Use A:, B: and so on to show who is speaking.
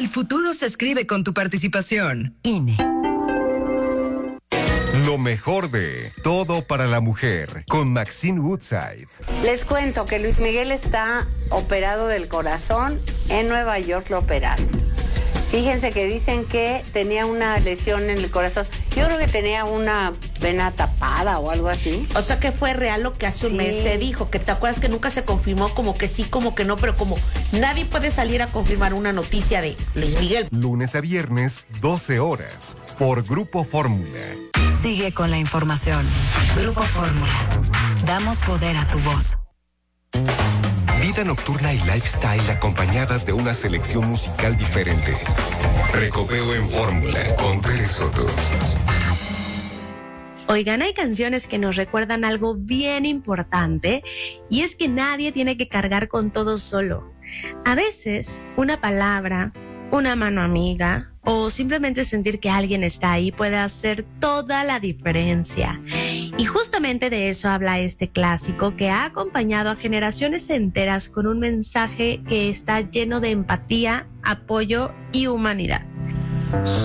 A: El futuro se escribe con tu participación. INE.
B: Lo mejor de Todo para la Mujer con Maxine Woodside.
C: Les cuento que Luis Miguel está operado del corazón. En Nueva York lo operaron. Fíjense que dicen que tenía una lesión en el corazón. Yo creo que tenía una vena tapada o algo así.
D: O sea que fue real lo que hace un mes se dijo, que te acuerdas que nunca se confirmó, como que sí, como que no, pero como nadie puede salir a confirmar una noticia de Luis Miguel.
B: Lunes a viernes, 12 horas, por Grupo Fórmula.
A: Sigue con la información. Grupo Fórmula. Damos poder a tu voz.
B: Vida nocturna y lifestyle acompañadas de una selección musical diferente. Recopeo en Fórmula con Tere Soto.
E: Oigan, hay canciones que nos recuerdan algo bien importante y es que nadie tiene que cargar con todo solo. A veces, una palabra, una mano amiga o simplemente sentir que alguien está ahí puede hacer toda la diferencia. Y justamente de eso habla este clásico que ha acompañado a generaciones enteras con un mensaje que está lleno de empatía, apoyo y humanidad.